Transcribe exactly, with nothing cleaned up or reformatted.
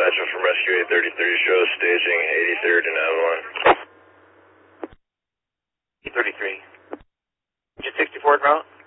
dispatcher from Rescue eight thirty-three, show staging eighty-third and Avalon. eight thirty-three. Jet sixty-four route?